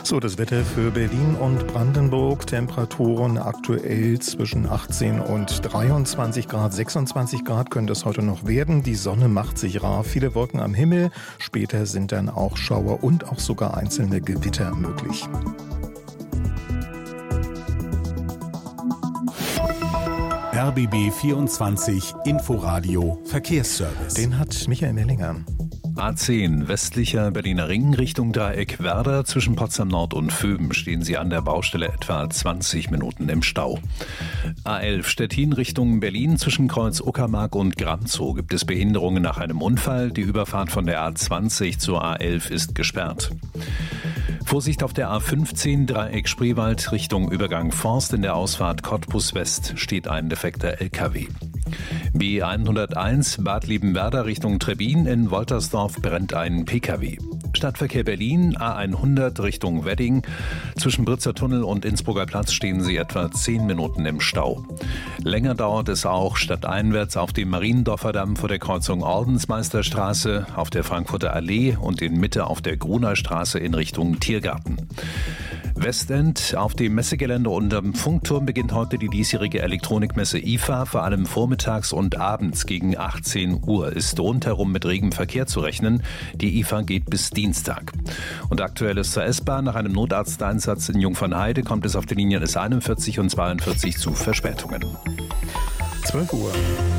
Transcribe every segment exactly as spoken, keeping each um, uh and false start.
So, das Wetter für Berlin und Brandenburg. Temperaturen aktuell zwischen achtzehn und dreiundzwanzig Grad. sechsundzwanzig Grad können das heute noch werden. Die Sonne macht sich rar. Viele Wolken am Himmel. Später sind dann auch Schauer und auch sogar einzelne Gewitter möglich. R B B vierundzwanzig Inforadio Verkehrsservice. Den hat Michael Mellinger. A zehn, westlicher Berliner Ring Richtung Dreieck Werder. Zwischen Potsdam Nord und Vöben stehen Sie an der Baustelle etwa zwanzig Minuten im Stau. A elf, Stettin Richtung Berlin. Zwischen Kreuz Uckermark und Gramzow gibt es Behinderungen nach einem Unfall. Die Überfahrt von der A zwanzig zur A elf ist gesperrt. Vorsicht auf der A fünfzehn, Dreieck Spreewald Richtung Übergang Forst. In der Ausfahrt Cottbus West steht ein defekter L K W. B hunderteins, Bad Liebenwerda Richtung Trebbin. In Woltersdorf brennt ein P K W. Stadtverkehr Berlin, A hundert Richtung Wedding. Zwischen Britzer Tunnel und Innsbrucker Platz stehen Sie etwa zehn Minuten im Stau. Länger dauert es auch stadteinwärts auf dem Mariendorfer Damm vor der Kreuzung Ordensmeisterstraße, auf der Frankfurter Allee und in Mitte auf der Gruner Straße in Richtung Tiergarten. Westend, auf dem Messegelände unterm Funkturm beginnt heute die diesjährige Elektronikmesse I F A. Vor allem vormittags und abends gegen achtzehn Uhr ist rundherum mit regem Verkehr zu rechnen. Die I F A geht bis Dienstag. Und aktuell ist zur S-Bahn. Nach einem Notarzteinsatz in Jungfernheide kommt es auf den Linien S einundvierzig und zweiundvierzig zu Verspätungen. zwölf Uhr.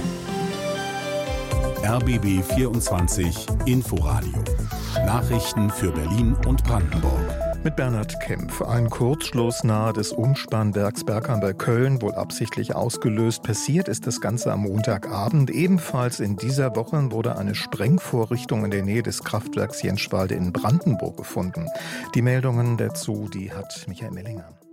R B B vierundzwanzig Inforadio. Nachrichten für Berlin und Brandenburg. Mit Bernhard Kempf. Ein Kurzschluss nahe des Umspannwerks Bergheim bei Köln, wohl absichtlich ausgelöst. Passiert ist das Ganze am Montagabend. Ebenfalls in dieser Woche wurde eine Sprengvorrichtung in der Nähe des Kraftwerks Jenschwalde in Brandenburg gefunden. Die Meldungen dazu, die hat Michael Mellinger.